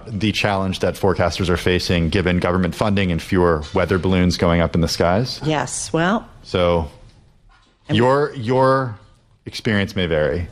about the challenge that forecasters are facing given government funding and fewer weather balloons going up in the skies. Yes. Well. So your experience may vary.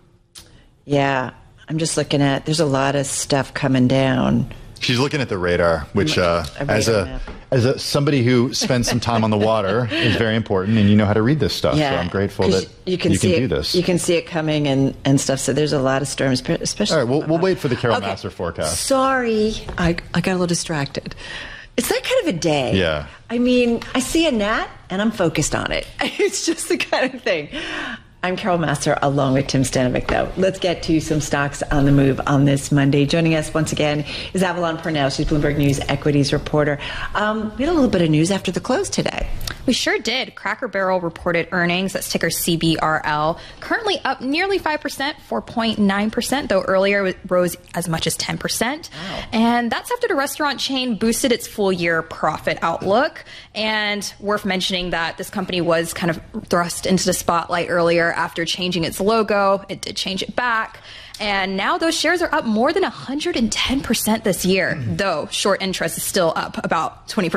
Yeah. I'm just looking at, there's a lot of stuff coming down. She's looking at the radar, which as somebody who spends some time on the water is very important, and you know how to read this stuff. Yeah, so I'm grateful that you can do this. You can see it coming and stuff. So there's a lot of storms, especially. All right, we'll wait for the Carol Massar forecast. Sorry, I got a little distracted. It's that kind of a day. Yeah. I mean, I see a gnat and I'm focused on it. It's just the kind of thing. I'm Carol Massar along with Tim Stanovic, though. Let's get to some stocks on the move on this Monday. Joining us once again is Avalon Purnell. She's Bloomberg News equities reporter. We had a little bit of news after the close today. We sure did. Cracker Barrel reported earnings. That's ticker CBRL. Currently up nearly 5%, 4.9%, though earlier it rose as much as 10%. Wow. And that's after the restaurant chain boosted its full-year profit outlook. And worth mentioning that this company was kind of thrust into the spotlight earlier after changing its logo. It did change it back. And now those shares are up more than 110% this year, though short interest is still up about 20%,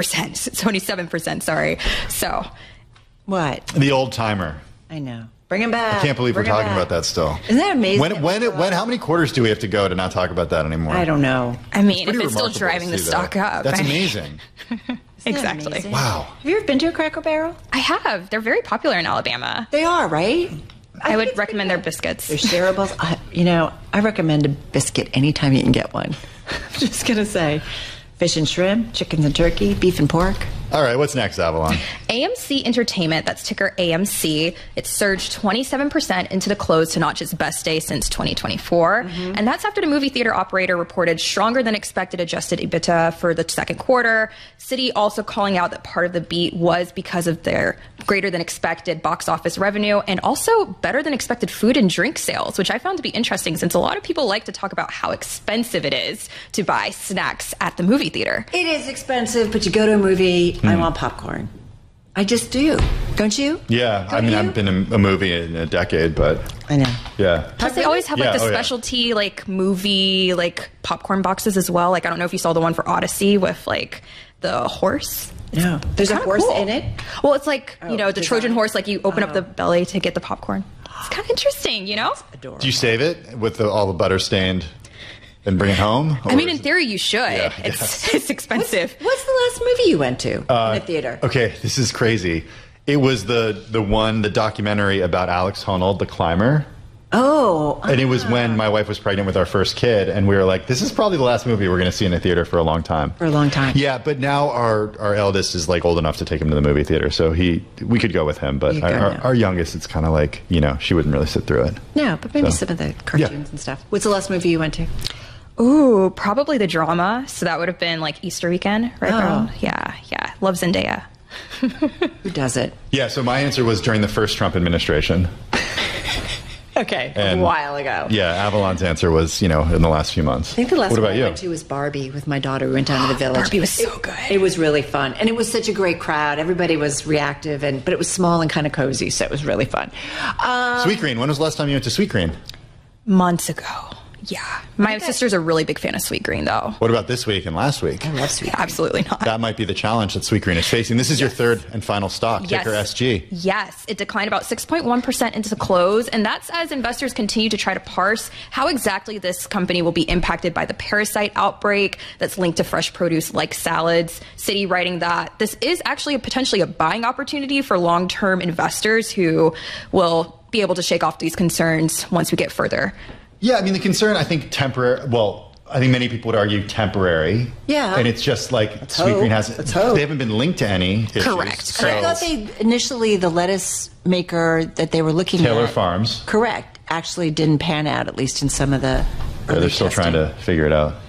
27%, sorry. So. What? The old timer. I know. Bring him back. I can't believe we're talking about that still. Isn't that amazing? When, how many quarters do we have to go to not talk about that anymore? I don't know. I mean, if it's still driving the stock up. That's amazing. Exactly. Amazing? Wow. Have you ever been to a Cracker Barrel? I have. They're very popular in Alabama. They are, right? I would recommend their biscuits. Their cereals. I recommend a biscuit anytime you can get one. I'm just going to say. Fish and shrimp, chickens and turkey, beef and pork. All right, what's next, Avalon? AMC Entertainment, that's ticker AMC. It surged 27% into the close to notch its best day since 2024. Mm-hmm. And that's after the movie theater operator reported stronger than expected adjusted EBITDA for the second quarter. Citi also calling out that part of the beat was because of their greater than expected box office revenue and also better than expected food and drink sales, which I found to be interesting since a lot of people like to talk about how expensive it is to buy snacks at the movie theater. It is expensive, but you go to a movie, I want popcorn. I just do. Don't you? Yeah. I haven't been in a movie in a decade, but I know. Yeah. Plus, they always have like the specialty like movie like popcorn boxes as well. Like I don't know if you saw the one for Odyssey with like the horse. No. There's a horse in it? Well, it's like, the Trojan horse, like you open up the belly to get the popcorn. It's kind of interesting, you know? Adorable. Do you save it with all the butter stained and bring it home? I mean, in theory, you should. Yeah, it's expensive. What's the last movie you went to in a theater? Okay, this is crazy. It was the documentary about Alex Honnold, the climber. Oh. And it was when my wife was pregnant with our first kid, and we were like, this is probably the last movie we're going to see in a theater for a long time. For a long time. Yeah, but now our eldest is like old enough to take him to the movie theater, so we could go with him. But our youngest, it's kind of like, she wouldn't really sit through it. No, but maybe some of the cartoons and stuff. What's the last movie you went to? Ooh, probably the drama. So that would have been like Easter weekend, right? Girl? Yeah. Love Zendaya. Who does it? Yeah, so my answer was during the first Trump administration. Okay, a while ago. Yeah, Avalon's answer was, in the last few months. I think the last one I you? went to was Barbie with my daughter. We went down to the Village. Barbie was so good. It was really fun. And it was such a great crowd. Everybody was reactive, but it was small and kind of cozy, so it was really fun. Sweetgreen. When was the last time you went to Sweetgreen? Months ago. Yeah. My sister's a really big fan of Sweetgreen, though. What about this week and last week? I love Sweetgreen. Absolutely not. That might be the challenge that Sweetgreen is facing. This is your third and final stock, ticker SG. Yes. It declined about 6.1% into the close, and that's as investors continue to try to parse how exactly this company will be impacted by the parasite outbreak that's linked to fresh produce like salads. Citi writing that this is actually potentially a buying opportunity for long-term investors who will be able to shake off these concerns once we get further. Yeah, I mean, the concern, I think, temporary. Well, I think many people would argue temporary. Yeah. And it's just like Sweetgreen hasn't. They haven't been linked to any issues. Correct. So. I thought initially the lettuce maker that they were looking at. Taylor Farms. Correct. Actually didn't pan out, at least in some of the early they're still testing. trying to figure it out.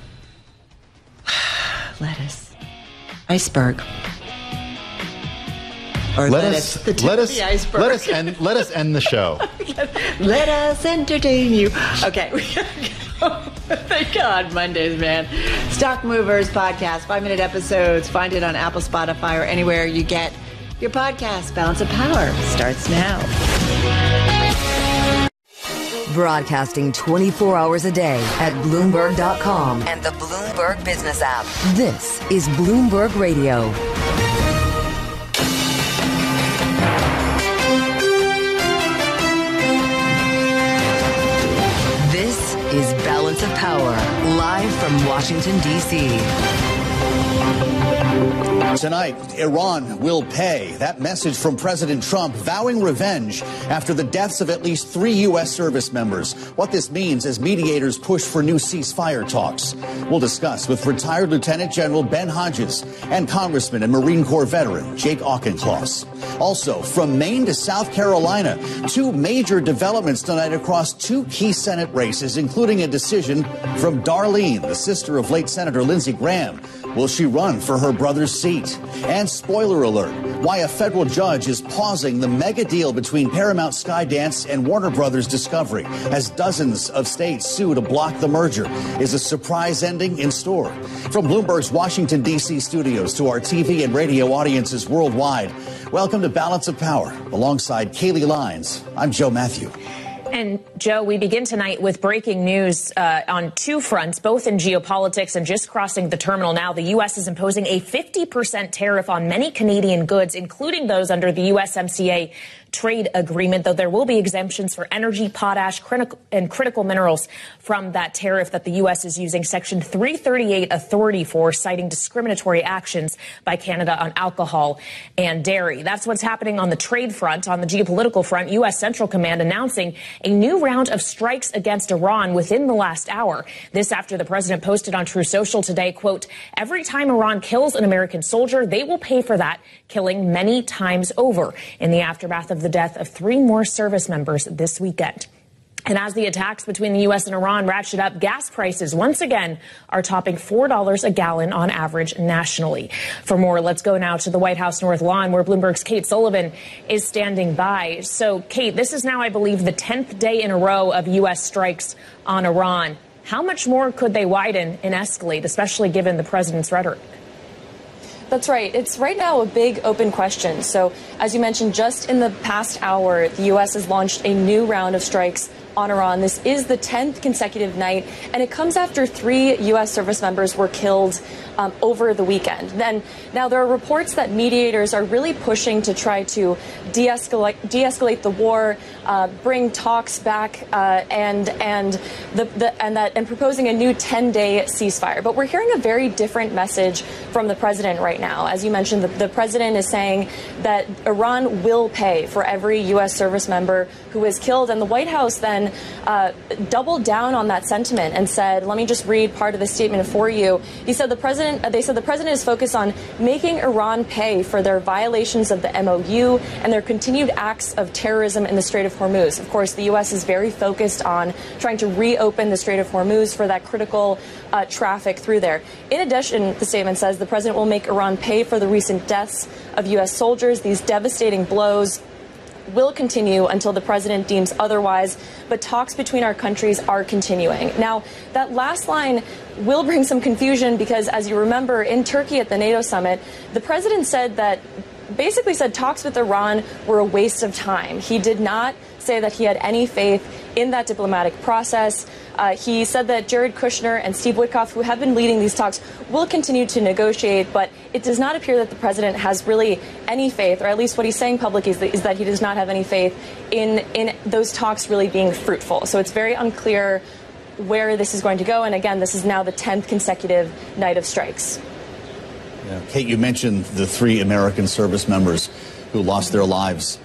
Lettuce. Iceberg. Or let us end the show. Let us entertain you. Okay. Thank God, Mondays, man. Stock Movers podcast, 5-minute episodes. Find it on Apple, Spotify, or anywhere you get your podcast. Balance of Power starts now. Broadcasting 24 hours a day at Bloomberg.com and the Bloomberg Business app. This is Bloomberg Radio. This is Balance of Power, live from Washington, D.C. Tonight, Iran will pay. That message from President Trump vowing revenge after the deaths of at least 3 U.S. service members. What this means as mediators push for new ceasefire talks. We'll discuss with retired Lieutenant General Ben Hodges and Congressman and Marine Corps veteran Jake Auchincloss. Also, from Maine to South Carolina, 2 major developments tonight across 2 key Senate races, including a decision from Darlene, the sister of late Senator Lindsey Graham. Will she run for her brother's seat? And spoiler alert, why a federal judge is pausing the mega deal between Paramount Skydance and Warner Brothers Discovery as dozens of states sue to block the merger. Is a surprise ending in store? From Bloomberg's Washington, D.C. studios to our TV and radio audiences worldwide, welcome to Balance of Power. Alongside Kaylee Lines, I'm Joe Matthew. And, Joe, we begin tonight with breaking news on 2 fronts, both in geopolitics and just crossing the terminal now. The U.S. is imposing a 50% tariff on many Canadian goods, including those under the USMCA trade agreement, though there will be exemptions for energy, potash, critical minerals from that tariff that the U.S. is using Section 338 authority for, citing discriminatory actions by Canada on alcohol and dairy. That's what's happening on the trade front. On the geopolitical front, U.S. Central Command announcing a new round of strikes against Iran within the last hour. This after the president posted on True Social today, quote, "Every time Iran kills an American soldier, they will pay for that killing many times over," in the aftermath of the death of 3 more service members this weekend. And as the attacks between the U.S. and Iran ratchet up, gas prices once again are topping $4 a gallon on average nationally. For more, let's go now to the White House North Lawn, where Bloomberg's Kate Sullivan is standing by. So, Kate, this is now, I believe, the 10th day in a row of U.S. strikes on Iran. How much more could they widen and escalate, especially given the president's rhetoric? That's right. It's right now a big open question. So, as you mentioned, just in the past hour, the U.S. has launched a new round of strikes on Iran. This is the 10th consecutive night, and it comes after 3 U.S. service members were killed over the weekend. Now there are reports that mediators are really pushing to try to de-escalate the war, bring talks back, and proposing a new 10-day ceasefire. But we're hearing a very different message from the president right now. As you mentioned, the president is saying that Iran will pay for every U.S. service member who is killed, and the White House then doubled down on that sentiment and said, let me just read part of the statement for you. They said the president is focused on making Iran pay for their violations of the MOU and their continued acts of terrorism in the Strait of Hormuz. Of course, the U.S. is very focused on trying to reopen the Strait of Hormuz for that critical traffic through there. In addition, the statement says the president will make Iran pay for the recent deaths of U.S. soldiers. These devastating blows will continue until the president deems otherwise, but talks between our countries are continuing. Now, that last line will bring some confusion because, as you remember, in Turkey at the NATO summit, the president basically said talks with Iran were a waste of time. He did not say that he had any faith in that diplomatic process. He said that Jared Kushner and Steve Witkoff, who have been leading these talks, will continue to negotiate, but it does not appear that the president has really any faith, or at least what he's saying publicly is that he does not have any faith in those talks really being fruitful. So it's very unclear where this is going to go. And again, this is now the 10th consecutive night of strikes. Yeah. Kate, you mentioned the 3 American service members who lost their lives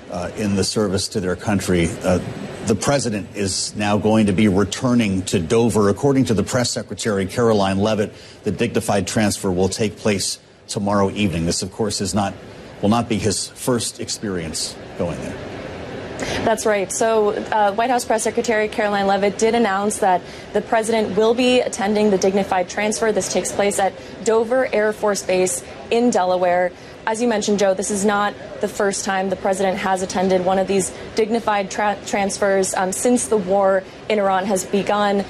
in the service to their country. The president is now going to be returning to Dover. According to the press secretary, Caroline Leavitt, the dignified transfer will take place tomorrow evening. This, of course, will not be his first experience going there. That's right. So White House Press Secretary Caroline Leavitt did announce that the president will be attending the dignified transfer. This takes place at Dover Air Force Base in Delaware. As you mentioned, Joe, this is not the first time the president has attended one of these dignified transfers since the war in Iran has begun.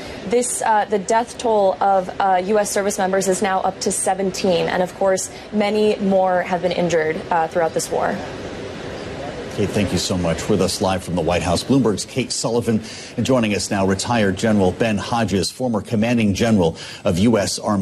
The death toll of U.S. service members is now up to 17. And, of course, many more have been injured throughout this war. Kate, thank you so much. With us live from the White House, Bloomberg's Kate Sullivan. And joining us now, retired General Ben Hodges, former commanding general of U.S. Army